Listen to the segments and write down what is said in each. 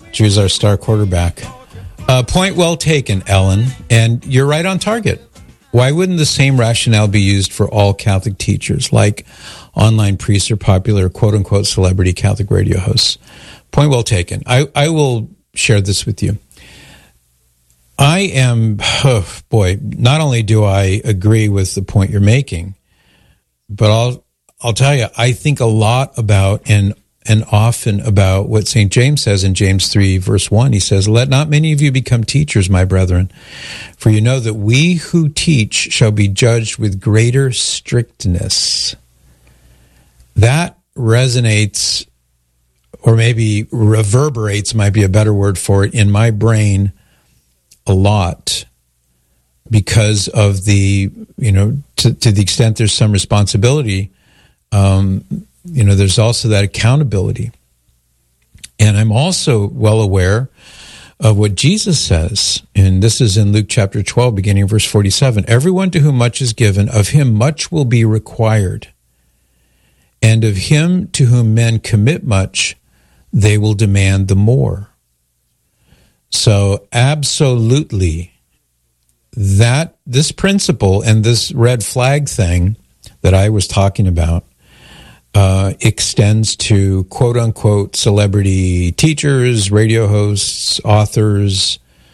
She was our star quarterback. Point well taken, Ellen. And you're right on target. Why wouldn't the same rationale be used for all Catholic teachers, like online priests or popular quote-unquote celebrity Catholic radio hosts? Point well taken. I will share this with you. I am, not only do I agree with the point you're making, but I'll tell you, I think a lot about and often about what St. James says in James 3, verse 1. He says, "Let not many of you become teachers, my brethren, for you know that we who teach shall be judged with greater strictness." That resonates, or maybe reverberates might be a better word for it, in my brain a lot, because of the, to the extent there's some responsibility, there's also that accountability. And I'm also well aware of what Jesus says, and this is in Luke chapter 12, beginning of verse 47. "Everyone to whom much is given, of him much will be required. And of him to whom men commit much, they will demand the more." So absolutely, that this principle and this red flag thing that I was talking about extends to quote-unquote celebrity teachers, radio hosts, authors,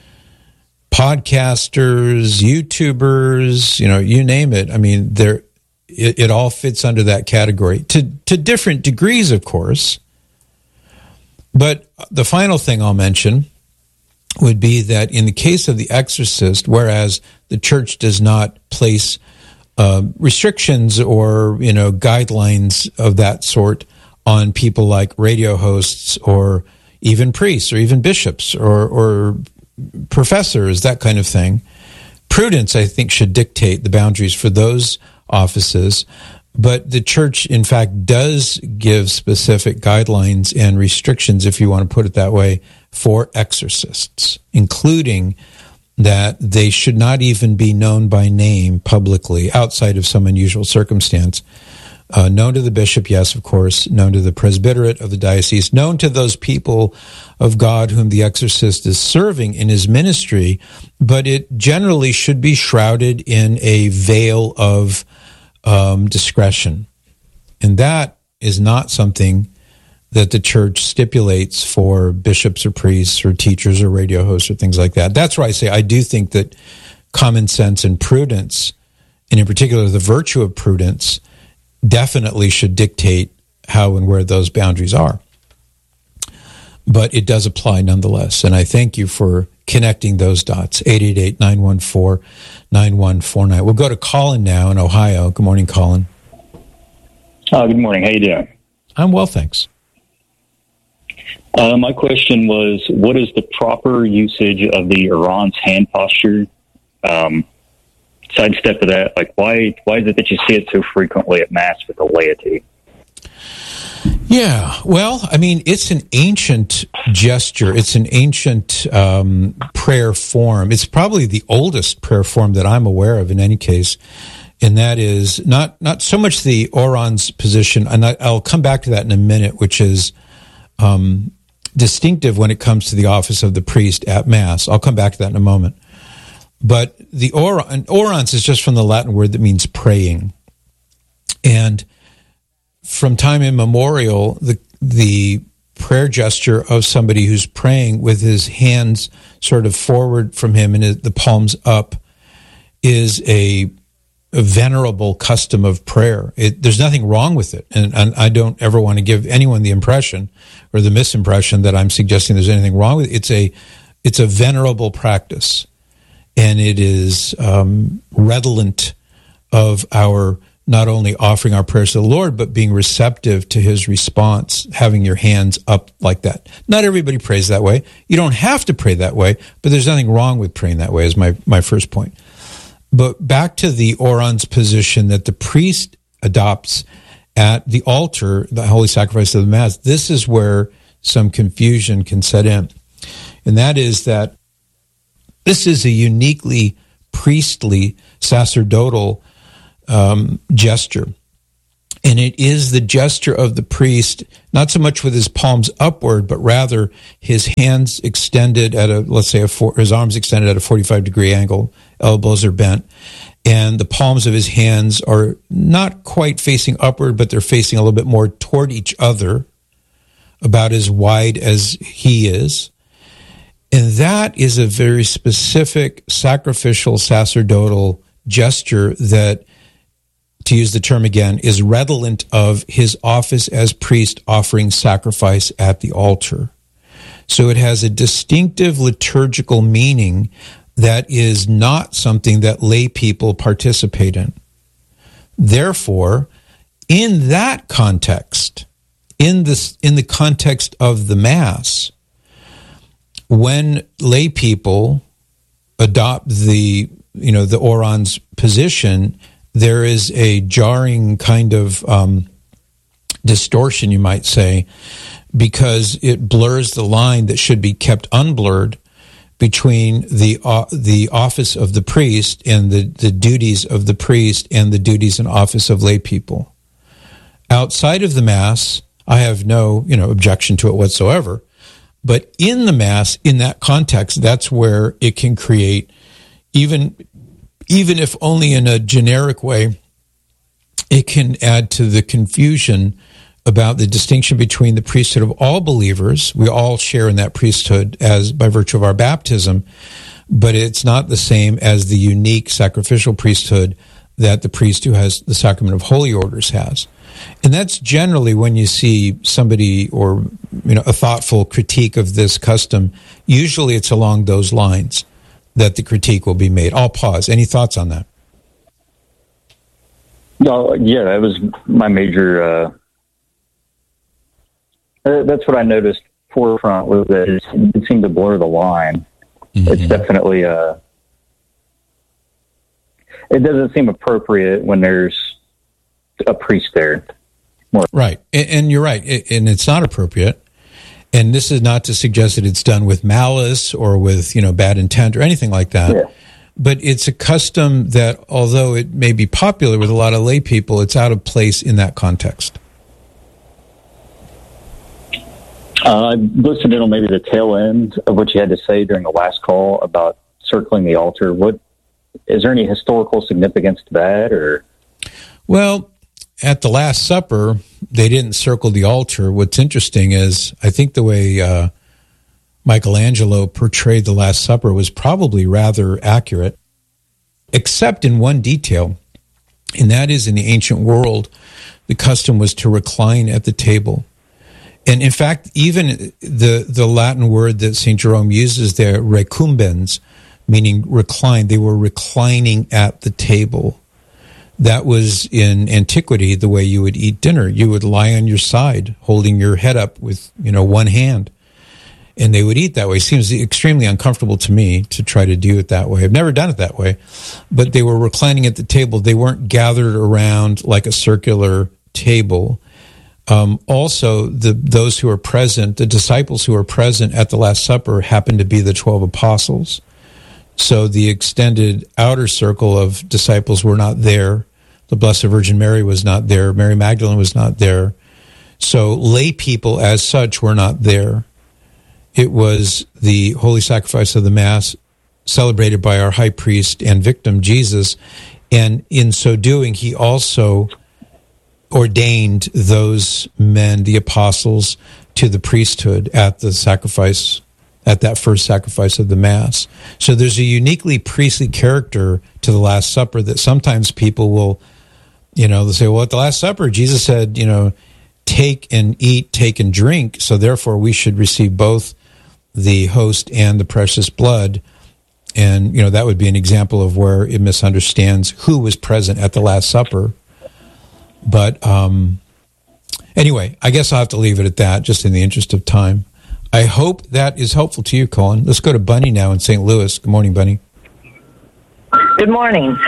podcasters, YouTubers, you name it. I mean, it all fits under that category to different degrees, of course. But the final thing I'll mention would be that in the case of The Exorcist, whereas the church does not place restrictions or guidelines of that sort on people like radio hosts or even priests or even bishops or professors, that kind of thing, prudence, I think, should dictate the boundaries for those offices. But the church, in fact, does give specific guidelines and restrictions, if you want to put it that way, for exorcists, including that they should not even be known by name publicly outside of some unusual circumstance. Known to the bishop, yes, of course, known to the presbyterate of the diocese, known to those people of God whom the exorcist is serving in his ministry, but it generally should be shrouded in a veil of discretion. And that is not something that the church stipulates for bishops or priests or teachers or radio hosts or things like that. That's why I say I do think that common sense and prudence, and in particular the virtue of prudence, definitely should dictate how and where those boundaries are. But it does apply nonetheless. And I thank you for connecting those dots. 888-914-9149. We'll go to Colin now in Ohio. Good morning, Colin. Good morning. How you doing? I'm well, thanks. My question was, what is the proper usage of the Iran's hand posture? Sidestep to that, why is it that you see it so frequently at Mass with the laity? Yeah, well, I mean, it's an ancient gesture. It's an ancient prayer form. It's probably the oldest prayer form that I'm aware of in any case. And that is not so much the orans position, and I'll come back to that in a minute, which is distinctive when it comes to the office of the priest at Mass. I'll come back to that in a moment. But the orans is just from the Latin word that means praying. And from time immemorial, the prayer gesture of somebody who's praying with his hands sort of forward from him and the palms up is a venerable custom of prayer. There's nothing wrong with it. And I don't ever want to give anyone the impression or the misimpression that I'm suggesting there's anything wrong with it. It's a venerable practice. And it is redolent of our not only offering our prayers to the Lord, but being receptive to his response, having your hands up like that. Not everybody prays that way. You don't have to pray that way, but there's nothing wrong with praying that way is my first point. But back to the orans position that the priest adopts at the altar, the holy sacrifice of the Mass, this is where some confusion can set in. And that is that this is a uniquely priestly, sacerdotal gesture. And it is the gesture of the priest, not so much with his palms upward, but rather his hands extended at his arms extended at a 45-degree angle, elbows are bent, and the palms of his hands are not quite facing upward, but they're facing a little bit more toward each other, about as wide as he is. And that is a very specific sacrificial, sacerdotal gesture that, to use the term again, is redolent of his office as priest offering sacrifice at the altar. So it has a distinctive liturgical meaning that is not something that lay people participate in. Therefore, in that context, in the context of the Mass, when lay people adopt the orans position, there is a jarring kind of distortion, you might say, because it blurs the line that should be kept unblurred between the office of the priest and the duties of the priest and the duties and office of lay people. Outside of the Mass, I have no objection to it whatsoever. But in the Mass, in that context, that's where it can create, even if only in a generic way, it can add to the confusion about the distinction between the priesthood of all believers. We all share in that priesthood as by virtue of our baptism, but it's not the same as the unique sacrificial priesthood that the priest who has the sacrament of holy orders has. And that's generally when you see somebody or a thoughtful critique of this custom, usually it's along those lines that the critique will be made. I'll pause. Any thoughts on that? No, yeah, that was my major. That's what I noticed forefront was that it seemed to blur the line. Mm-hmm. It's definitely it doesn't seem appropriate when there's a priest there. Right, and you're right, and it's not appropriate. And this is not to suggest that it's done with malice or with bad intent or anything like that. Yeah. But it's a custom that, although it may be popular with a lot of lay people, it's out of place in that context. I listened in on maybe the tail end of what you had to say during the last call about circling the altar. What is there any historical significance to that, or? Well, at the Last Supper, they didn't circle the altar. What's interesting is I think the way Michelangelo portrayed the Last Supper was probably rather accurate, except in one detail, and that is in the ancient world, the custom was to recline at the table. And in fact, even the Latin word that St. Jerome uses there, recumbens, meaning recline, they were reclining at the table. That was in antiquity the way you would eat dinner. You would lie on your side, holding your head up with one hand. And they would eat that way. It seems extremely uncomfortable to me to try to do it that way. I've never done it that way. But they were reclining at the table. They weren't gathered around like a circular table. Also, those who were present, the disciples who were present at the Last Supper happened to be the 12 apostles. So the extended outer circle of disciples were not there. The Blessed Virgin Mary was not there. Mary Magdalene was not there. So lay people as such were not there. It was the holy sacrifice of the Mass celebrated by our high priest and victim, Jesus. And in so doing, he also ordained those men, the apostles, to the priesthood at the sacrifice, at that first sacrifice of the Mass. So there's a uniquely priestly character to the Last Supper that sometimes people will, they'll say, well, at the Last Supper, Jesus said, take and eat, take and drink. So therefore we should receive both the host and the precious blood. And, that would be an example of where it misunderstands who was present at the Last Supper. But anyway, I guess I'll have to leave it at that, just in the interest of time. I hope that is helpful to you, Colin. Let's go to Bunny now in St. Louis. Good morning, Bunny. Good morning.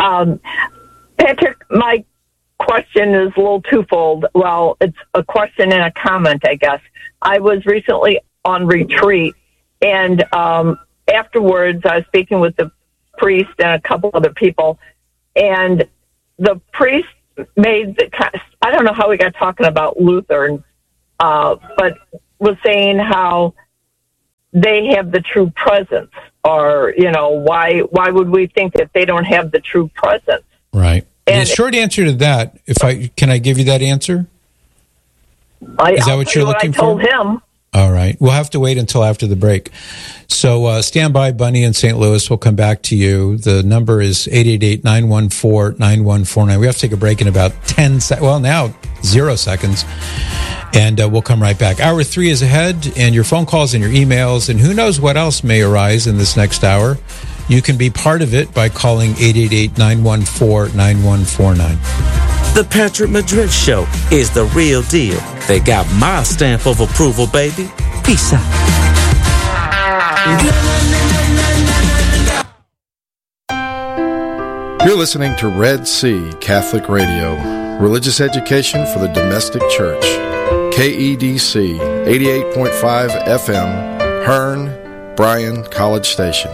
Patrick, my question is a little twofold. Well, it's a question and a comment, I guess. I was recently on retreat, and afterwards I was speaking with the priest and a couple other people, and the priest made I don't know how we got talking about Lutheran, but was saying how they have the true presence, or why would we think that they don't have the true presence? Right. And the short answer to that, can I give you that answer? Is that what you're looking for? I told him. All right. We'll have to wait until after the break. So stand by, Bunny in St. Louis. We'll come back to you. The number is 888-914-9149. We have to take a break in about 10 seconds. Well, now 0 seconds. And we'll come right back. Hour 3 is ahead, and your phone calls and your emails, and who knows what else may arise in this next hour. You can be part of it by calling 888-914-9149. The Patrick Madrid Show is the real deal. They got my stamp of approval, baby. Peace out. You're listening to Red Sea Catholic Radio, religious education for the domestic church. KEDC 88.5 FM, Hearn, Bryan College Station.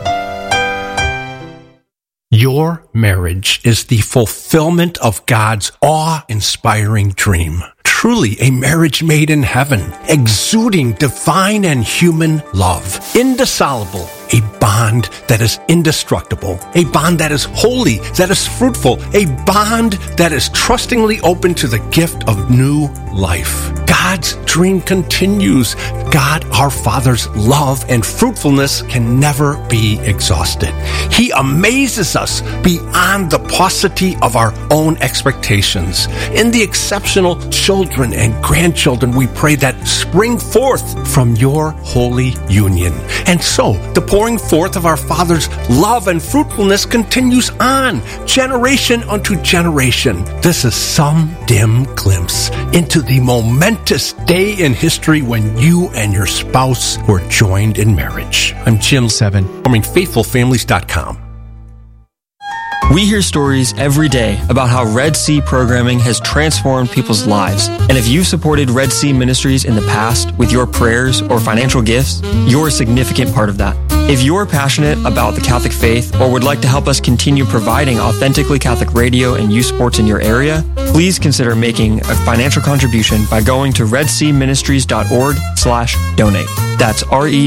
Your marriage is the fulfillment of God's awe-inspiring dream. Truly a marriage made in heaven, exuding divine and human love. Indissoluble, a bond that is indestructible, a bond that is holy, that is fruitful, a bond that is trustingly open to the gift of new life. God's dream continues. God, our Father's love and fruitfulness can never be exhausted. He amazes us beyond the paucity of our own expectations. In the exceptional children and grandchildren we pray that spring forth from your holy union. And so, the pouring forth of our Father's love and fruitfulness continues on, generation unto generation. This is some dim glimpse into the momentous day in history when you and your spouse were joined in marriage. I'm Jim Seven, FaithfulFamilies.com. We hear stories every day about how Red Sea programming has transformed people's lives. And if you've supported Red Sea Ministries in the past with your prayers or financial gifts, you're a significant part of that. If you're passionate about the Catholic faith or would like to help us continue providing authentically Catholic radio and youth sports in your area, please consider making a financial contribution by going to redseaministries.org/donate. That's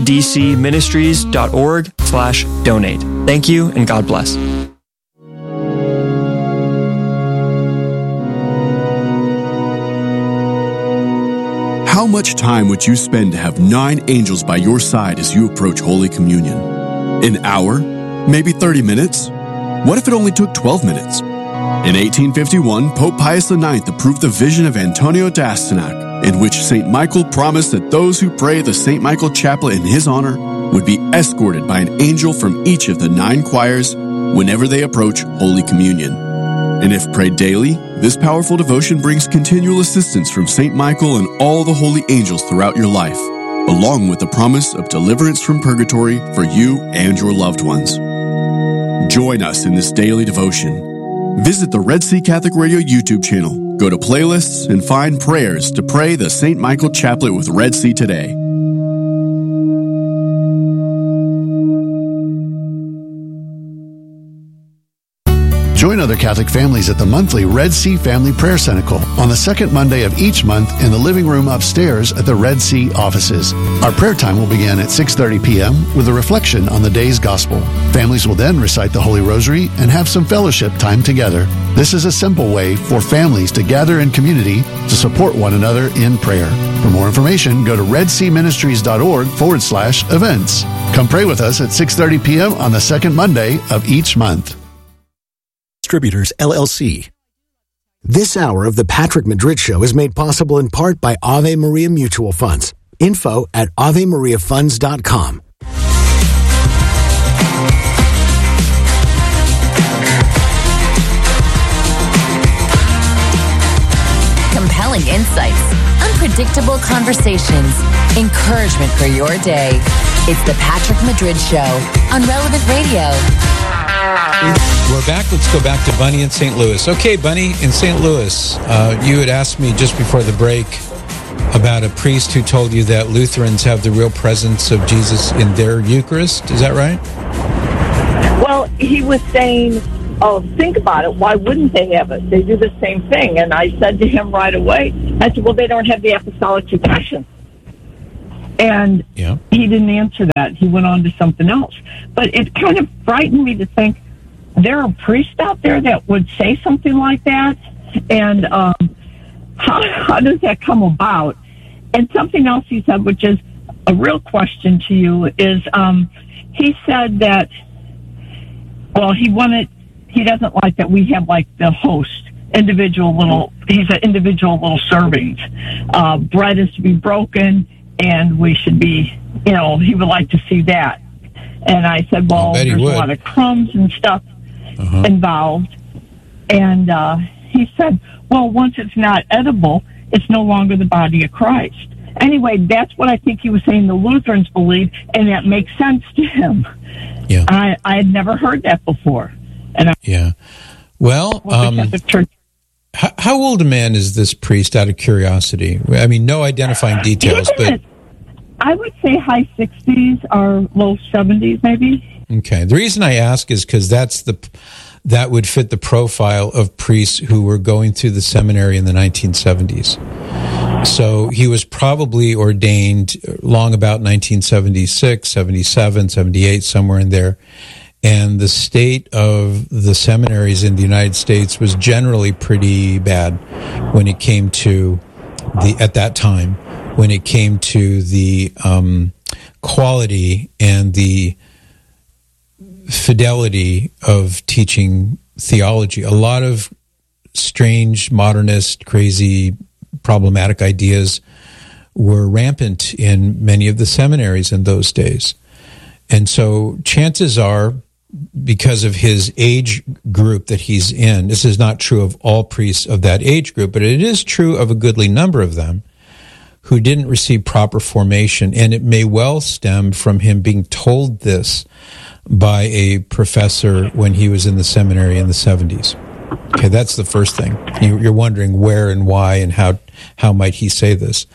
redcministries.org/donate. Thank you and God bless. How much time would you spend to have 9 angels by your side as you approach Holy Communion? An hour? Maybe 30 minutes? What if it only took 12 minutes? In 1851, Pope Pius IX approved the vision of Antonio d'Astyanac, in which St. Michael promised that those who pray the St. Michael Chaplet in his honor would be escorted by an angel from each of the 9 choirs whenever they approach Holy Communion. And if prayed daily, this powerful devotion brings continual assistance from St. Michael and all the holy angels throughout your life, along with the promise of deliverance from purgatory for you and your loved ones. Join us in this daily devotion. Visit the Red Sea Catholic Radio YouTube channel, go to playlists, and find prayers to pray the St. Michael Chaplet with Red Sea today. Join other Catholic families at the monthly Red Sea Family Prayer Cenacle on the second Monday of each month in the living room upstairs at the Red Sea offices. Our prayer time will begin at 6:30 p.m. with a reflection on the day's gospel. Families will then recite the Holy Rosary and have some fellowship time together. This is a simple way for families to gather in community to support one another in prayer. For more information, go to redseaministries.org/events. Come pray with us at 6:30 p.m. on the second Monday of each month. Distributors, LLC. This hour of the Patrick Madrid Show is made possible in part by Ave Maria Mutual Funds. Info at AveMariaFunds.com. Compelling insights, unpredictable conversations, encouragement for your day. It's the Patrick Madrid Show on Relevant Radio. We're back. Let's go back to Bunny in St. Louis. Okay, Bunny in St. Louis, you had asked me just before the break about a priest who told you that Lutherans have the real presence of Jesus in their Eucharist. Is that right? Well, he was saying oh, think about it. Why wouldn't they have it? They do the same thing. And I said to him right away, I said, well, they don't have the apostolic succession. And he didn't answer that. He went on to something else. But it kind of frightened me to think there are priests out there that would say something like that. And how does that come about? And something else he said, which is a real question to you, is he said that, well, he doesn't like that we have like the host, he's an individual little servings. Bread is to be broken, and we should be, he would like to see that. And I said, well, there's a lot of crumbs and stuff involved. And he said, well, once it's not edible, it's no longer the body of Christ. Anyway, that's what I think he was saying the Lutherans believe, and that makes sense to him. Yeah. I had never heard that before. And Well, how old a man is this priest, out of curiosity? I mean, no identifying details, but I would say high 60s or low 70s, maybe. Okay. The reason I ask is because that would fit the profile of priests who were going through the seminary in the 1970s. So he was probably ordained long about 1976, 77, 78, somewhere in there. And the state of the seminaries in the United States was generally pretty bad when it came to at that time, when it came to the quality and the fidelity of teaching theology. A lot of strange, modernist, crazy, problematic ideas were rampant in many of the seminaries in those days. And so chances are, because of his age group that he's in, this is not true of all priests of that age group, but it is true of a goodly number of them who didn't receive proper formation. And it may well stem from him being told this by a professor when he was in the seminary in the 70s. Okay, that's the first thing. You're wondering where and why and how might he say this.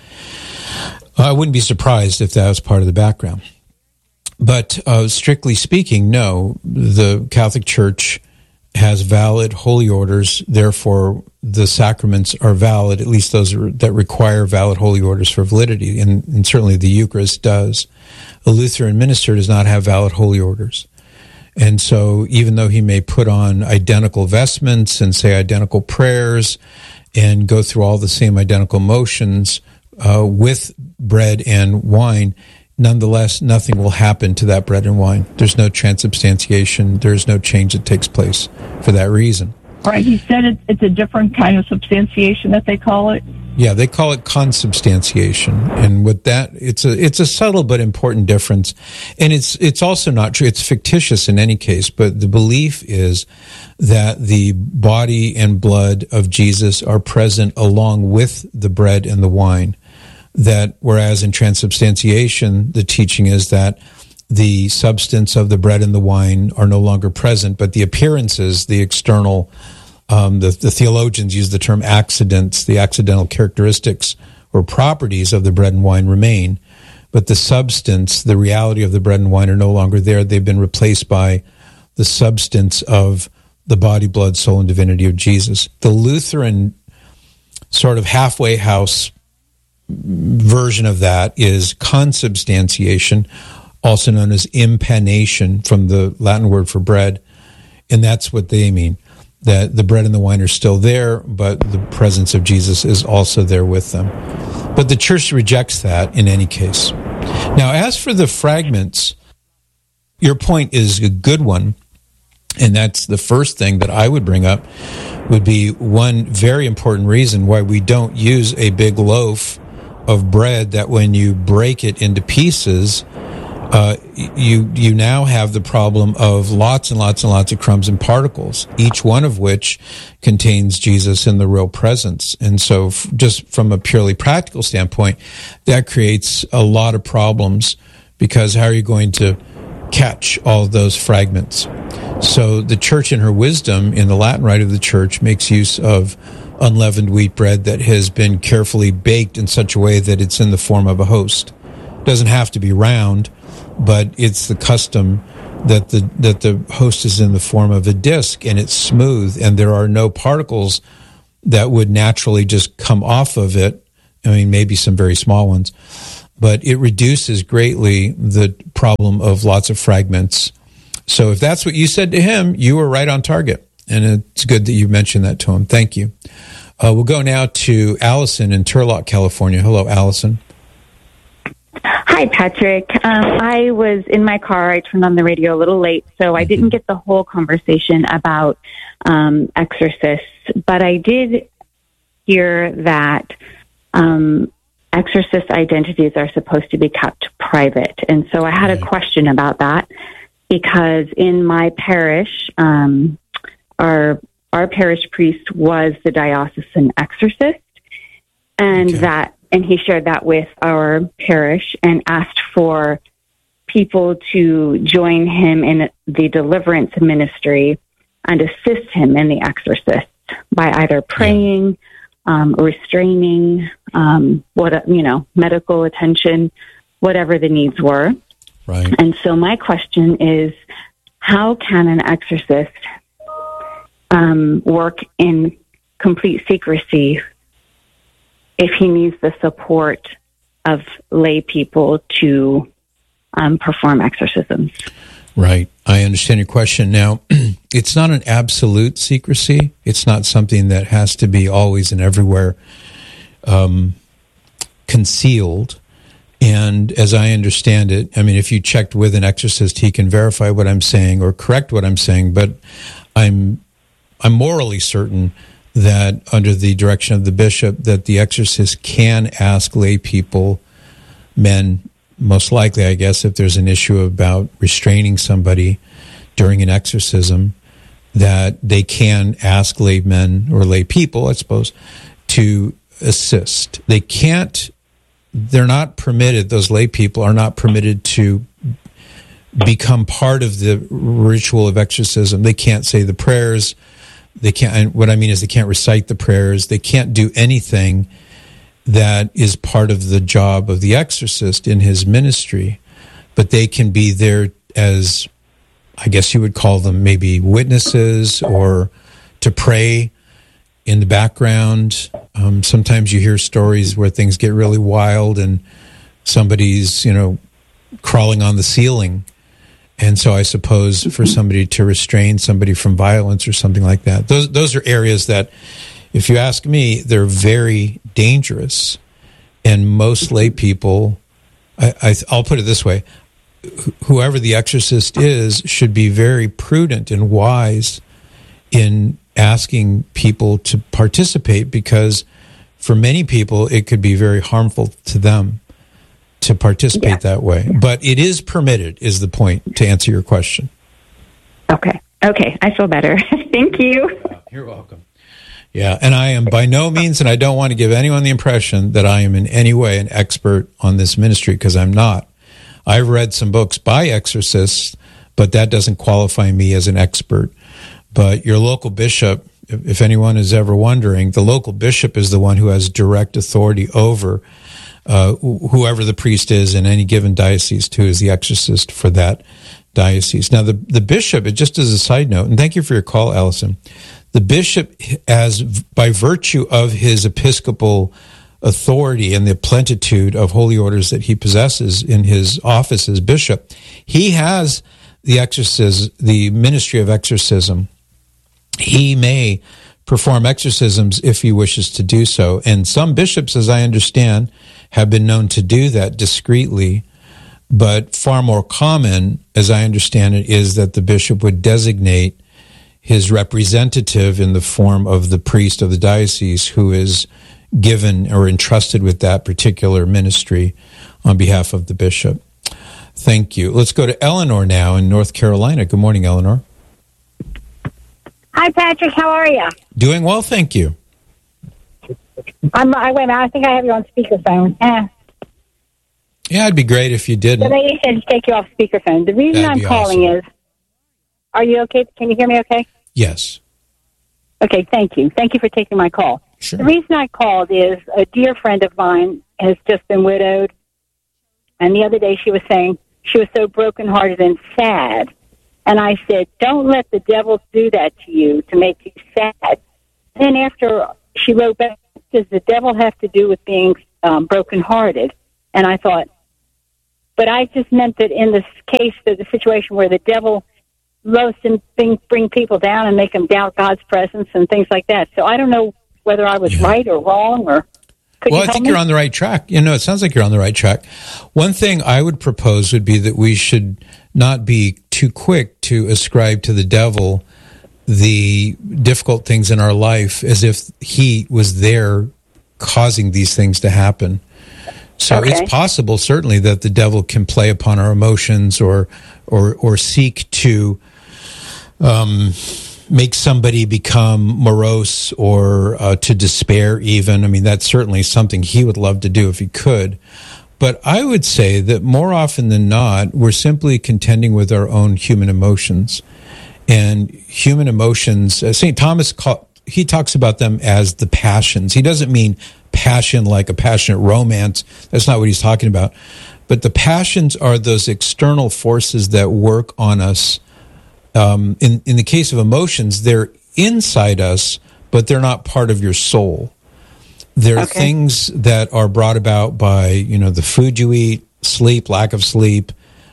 I wouldn't be surprised if that was part of the background. But strictly speaking, no, the Catholic Church has valid holy orders, therefore the sacraments are valid, at least those that require valid holy orders for validity, and certainly the Eucharist does. A Lutheran minister does not have valid holy orders. And so even though he may put on identical vestments and say identical prayers and go through all the same identical motions with bread and wine, nonetheless, nothing will happen to that bread and wine. There's no transubstantiation. There's no change that takes place for that reason. Right. He said it's a different kind of substantiation that they call it. Yeah, they call it consubstantiation. And with that, it's a subtle but important difference. And it's also not true. It's fictitious in any case, but the belief is that the body and blood of Jesus are present along with the bread and the wine. That whereas in transubstantiation, the teaching is that the substance of the bread and the wine are no longer present, but the appearances, the external, the theologians use the term accidents, the accidental characteristics or properties of the bread and wine remain, but the substance, the reality of the bread and wine are no longer there. They've been replaced by the substance of the body, blood, soul, and divinity of Jesus. The Lutheran sort of halfway house version of that is consubstantiation, also known as impanation, from the Latin word for bread, and that's what they mean, that the bread and the wine are still there, but the presence of Jesus is also there with them. But the Church rejects that in any case. Now, as for the fragments, your point is a good one, and that's the first thing that I would bring up, would be one very important reason why we don't use a big loaf of bread that when you break it into pieces, you now have the problem of lots and lots and lots of crumbs and particles, each one of which contains Jesus in the real presence. And so just from a purely practical standpoint, that creates a lot of problems, because how are you going to catch all of those fragments? So the Church, in her wisdom, in the Latin Rite of the Church, makes use of unleavened wheat bread that has been carefully baked in such a way that it's in the form of a host. It doesn't have to be round, but it's the custom that the host is in the form of a disc and it's smooth and there are no particles that would naturally just come off of it. I mean, maybe some very small ones, but it reduces greatly the problem of lots of fragments. So if that's what you said to him, you were right on target. And it's good that you mentioned that to him. Thank you. We'll go now to Allison in Turlock, California. Hello, Allison. Hi, Patrick. I was in my car. I turned on the radio a little late, so I didn't get the whole conversation about exorcists, but I did hear that exorcist identities are supposed to be kept private. And so I had a question about that, because in my parish, our parish priest was the diocesan exorcist, and and he shared that with our parish and asked for people to join him in the deliverance ministry and assist him in the exorcist by either praying, restraining, medical attention, whatever the needs were. Right. And so my question is, how can an exorcist work in complete secrecy if he needs the support of lay people to perform exorcisms? Right. I understand your question. Now, it's not an absolute secrecy. It's not something that has to be always and everywhere concealed. And as I understand it, I mean, if you checked with an exorcist, he can verify what I'm saying or correct what I'm saying. But I'm morally certain that under the direction of the bishop, that the exorcist can ask lay people, men, most likely, I guess, if there's an issue about restraining somebody during an exorcism, that they can ask lay men or lay people, I suppose, to assist. They're not permitted, those lay people are not permitted to become part of the ritual of exorcism. They can't say the prayers. They can't, and what I mean is they can't recite the prayers. They can't do anything that is part of the job of the exorcist in his ministry, but they can be there as, I guess you would call them maybe witnesses, or to pray in the background. Sometimes you hear stories where things get really wild and somebody's, crawling on the ceiling. And so I suppose for somebody to restrain somebody from violence or something like that, those are areas that, if you ask me, they're very dangerous. And most lay people, I'll put it this way, whoever the exorcist is should be very prudent and wise in asking people to participate, because for many people it could be very harmful to them to participate that way. But it is permitted, is the point, to answer your question. Okay, I feel better. Thank you. You're welcome. Yeah, and I am by no means, and I don't want to give anyone the impression that I am in any way an expert on this ministry, because I'm not. I've read some books by exorcists, but that doesn't qualify me as an expert. But your local bishop, if anyone is ever wondering, the local bishop is the one who has direct authority over whoever the priest is in any given diocese, who is the exorcist for that diocese. Now, the bishop, just as a side note, and thank you for your call, Allison, the bishop, by virtue of his episcopal authority and the plenitude of holy orders that he possesses in his office as bishop, he has the ministry of exorcism. He may perform exorcisms if he wishes to do so. And some bishops, as I understand, have been known to do that discreetly. But far more common, as I understand it, is that the bishop would designate his representative in the form of the priest of the diocese, who is given or entrusted with that particular ministry on behalf of the bishop. Thank you. Let's go to Eleanor now in North Carolina. Good morning, Eleanor. Hi, Patrick. How are you? Doing well, thank you. I think I have you on speakerphone. Yeah, it'd be great if you didn't. The lady said to take you off speakerphone. The reason I'm calling is, are you okay? Can you hear me okay? Yes. Okay, thank you. Thank you for taking my call. Sure. The reason I called is a dear friend of mine has just been widowed, and the other day she was saying she was so brokenhearted and sad And I said, don't let the devil do that to you to make you sad. Then after she wrote back, does the devil have to do with being brokenhearted? And I thought, but I just meant that in this case, there's a situation where the devil loves to bring people down and make them doubt God's presence and things like that. So I don't know whether I was right or wrong, or could you I think me? You're on the right track. It sounds like you're on the right track. One thing I would propose would be that we should not be too quick to ascribe to the devil the difficult things in our life as if he was there causing these things to happen. So it's possible, certainly, that the devil can play upon our emotions or seek to make somebody become morose or to despair even. I mean, that's certainly something he would love to do if he could. But I would say that more often than not, we're simply contending with our own human emotions. And human emotions, St. Thomas, he talks about them as the passions. He doesn't mean passion like a passionate romance. That's not what he's talking about. But the passions are those external forces that work on us. In the case of emotions, they're inside us, but they're not part of your soul. They're things that are brought about by, the food you eat, sleep, lack of sleep,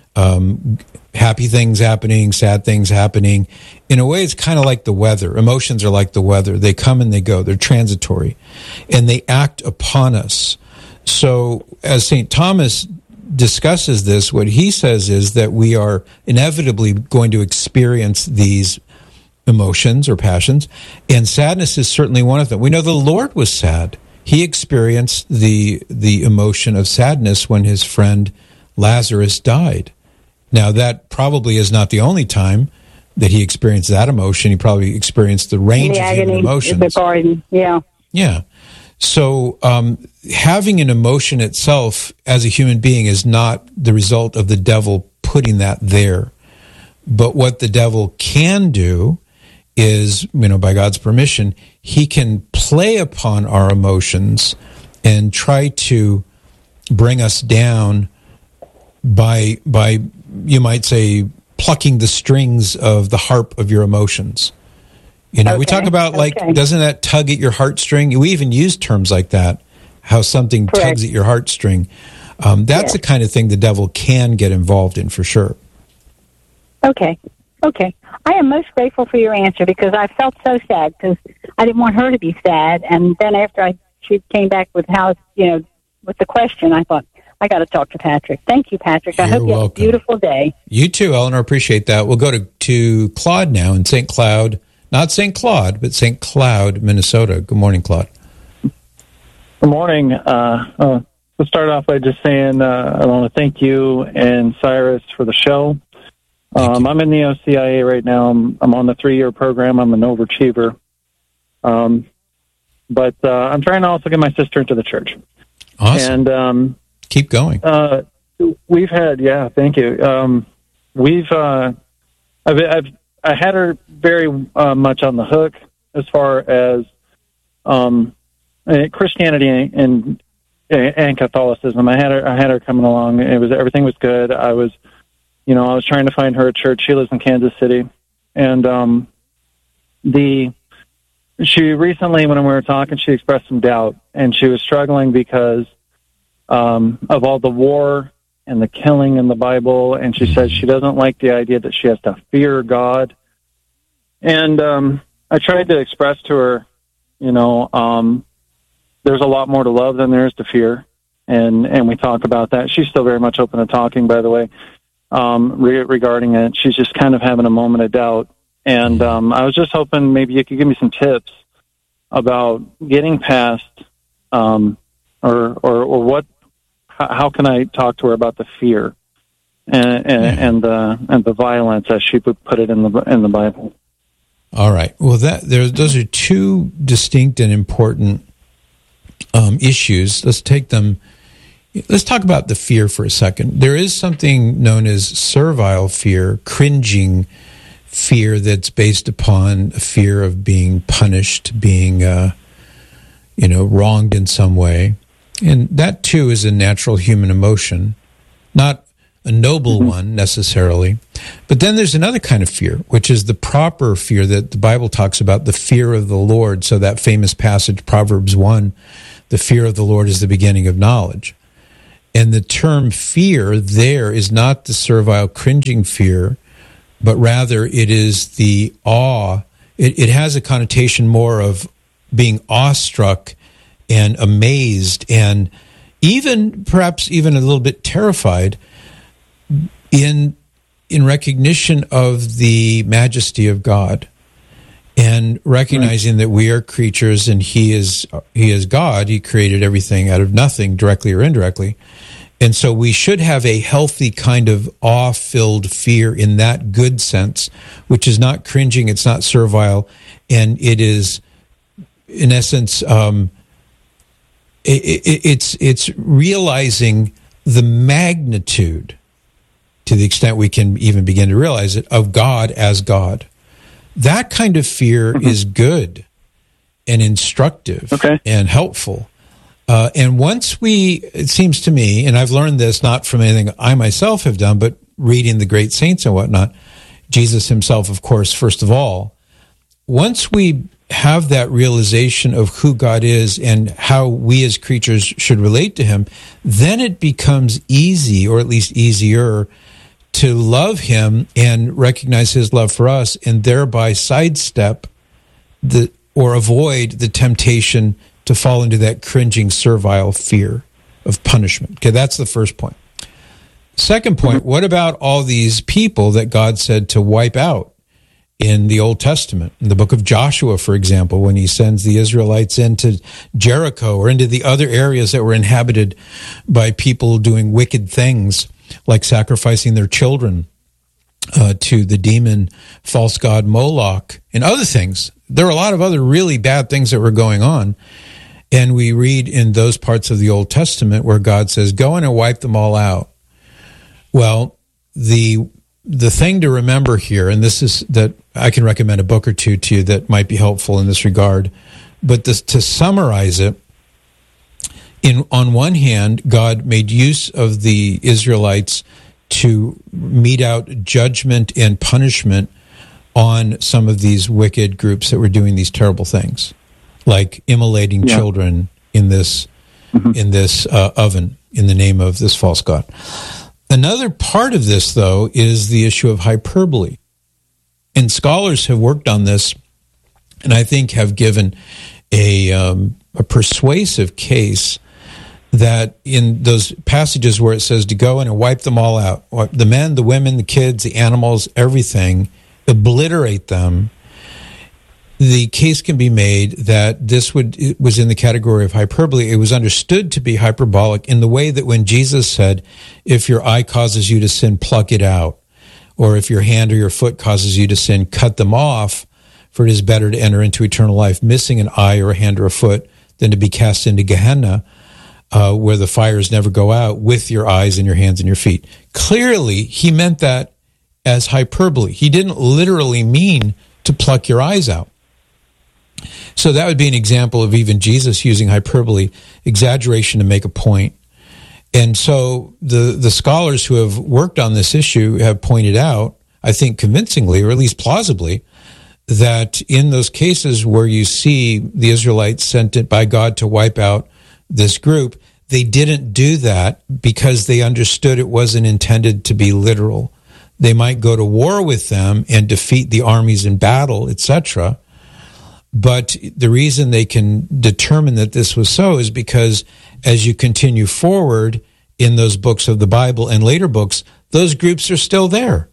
happy things happening, sad things happening. In a way, it's kind of like the weather. Emotions are like the weather. They come and they go. They're transitory. And they act upon us. So as St. Thomas discusses this, what he says is that we are inevitably going to experience these emotions or passions, and sadness is certainly one of them. We know the Lord was sad. He experienced the emotion of sadness when his friend Lazarus died. Now, that probably is not the only time that he experienced that emotion. He probably experienced the range of human emotions. Yeah. So having an emotion itself as a human being is not the result of the devil putting that there. But what the devil can do is, by God's permission, he can play upon our emotions and try to bring us down by you might say, plucking the strings of the harp of your emotions. We talk about, doesn't that tug at your heartstring? We even use terms like that, how something tugs at your heartstring. That's the kind of thing the devil can get involved in, for sure. Okay. I am most grateful for your answer, because I felt so sad, because I didn't want her to be sad. And then after she came back with with the question, I thought, I got to talk to Patrick. Thank you, Patrick. I hope you have a beautiful day. You too, Eleanor. Appreciate that. We'll go to Claude now in St. Cloud. Not St. Claude, but St. Cloud, Minnesota. Good morning, Claude. Good morning. Let's start off by just saying I want to thank you and Cyrus for the show. I'm in the OCIA right now. I'm on the 3-year program. I'm an overachiever. But I'm trying to also get my sister into the church. Awesome. And keep going. We've had, thank you. I had her very much on the hook as far as Christianity and Catholicism. I had her coming along. Everything was good. I was trying to find her a church. She lives in Kansas City, and she recently, when we were talking, she expressed some doubt, and she was struggling because of all the war and the killing in the Bible, and she says she doesn't like the idea that she has to fear God. And I tried to express to her, there's a lot more to love than there is to fear, and we talk about that. She's still very much open to talking, by the way, regarding it. She's just kind of having a moment of doubt, and I was just hoping maybe you could give me some tips about getting past, or what. How can I talk to her about the fear and the violence, as she would put it in the Bible? All right. Well, those are two distinct and important issues. Let's take them. Let's talk about the fear for a second. There is something known as servile fear, cringing fear, that's based upon a fear of being punished, being wronged in some way. And that, too, is a natural human emotion, not a noble one necessarily. But then there's another kind of fear, which is the proper fear that the Bible talks about, the fear of the Lord. So that famous passage, Proverbs 1, the fear of the Lord is the beginning of knowledge. And the term fear there is not the servile, cringing fear, but rather it is the awe. It has a connotation more of being awestruck and amazed and perhaps even a little bit terrified in recognition of the majesty of God, and recognizing that we are creatures and He is God. He created everything out of nothing, directly or indirectly. And so we should have a healthy kind of awe-filled fear in that good sense, which is not cringing, it's not servile, and it is, in essence, it's realizing the magnitude, to the extent we can even begin to realize it, of God as God. That kind of fear is good and instructive and helpful. And once it seems to me, and I've learned this not from anything I myself have done, but reading the great saints and whatnot, Jesus himself, of course, first of all, once we have that realization of who God is and how we as creatures should relate to him, then it becomes easy, or at least easier, to love him and recognize his love for us, and thereby sidestep or avoid the temptation to fall into that cringing, servile fear of punishment. Okay, that's the first point. Second point, what about all these people that God said to wipe out in the Old Testament? In the book of Joshua, for example, when he sends the Israelites into Jericho or into the other areas that were inhabited by people doing wicked things, like sacrificing their children to the demon false god Moloch and other things. There were a lot of other really bad things that were going on. And we read in those parts of the Old Testament where God says, go in and wipe them all out. Well, the thing to remember here, and this is that I can recommend a book or two to you that might be helpful in this regard, but to summarize it, on one hand, God made use of the Israelites to mete out judgment and punishment on some of these wicked groups that were doing these terrible things, like immolating children in this oven in the name of this false god. Another part of this, though, is the issue of hyperbole. And scholars have worked on this, and I think have given a persuasive case that in those passages where it says to go in and wipe them all out, the men, the women, the kids, the animals, everything, obliterate them, the case can be made that it was in the category of hyperbole. It was understood to be hyperbolic in the way that when Jesus said, if your eye causes you to sin, pluck it out. Or if your hand or your foot causes you to sin, cut them off, for it is better to enter into eternal life missing an eye or a hand or a foot than to be cast into Gehenna, where the fires never go out, with your eyes and your hands and your feet. Clearly, he meant that as hyperbole. He didn't literally mean to pluck your eyes out. So that would be an example of even Jesus using hyperbole, exaggeration to make a point. And so the scholars who have worked on this issue have pointed out, I think convincingly, or at least plausibly, that in those cases where you see the Israelites sent it by God to wipe out this group, they didn't do that because they understood it wasn't intended to be literal. They might go to war with them and defeat the armies in battle, etc. But the reason they can determine that this was so is because as you continue forward in those books of the Bible and later books, those groups are still there.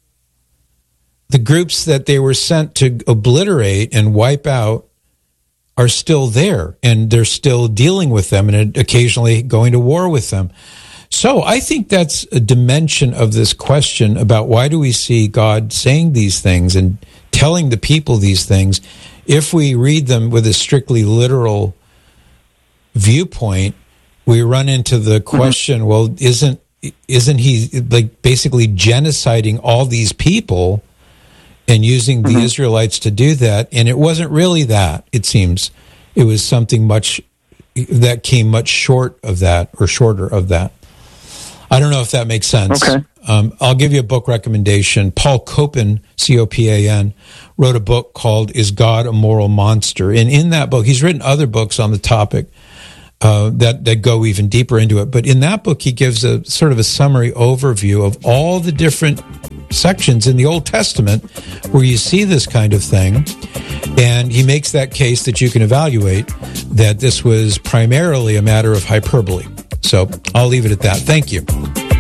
The groups that they were sent to obliterate and wipe out are still there, and they're still dealing with them and occasionally going to war with them. So I think that's a dimension of this question about why do we see God saying these things and telling the people these things. If we read them with a strictly literal viewpoint, we run into the question, well, isn't he like basically genociding all these people and using the Israelites to do that? And it wasn't really that, it seems. It was something much that came much short of that, or shorter of that. I don't know if that makes sense. Okay. I'll give you a book recommendation. Paul Copan, Copan, wrote a book called Is God a Moral Monster? And in that book, he's written other books on the topic that go even deeper into it. But in that book, he gives a sort of a summary overview of all the different sections in the Old Testament where you see this kind of thing. And he makes that case that you can evaluate that this was primarily a matter of hyperbole. So I'll leave it at that. Thank you.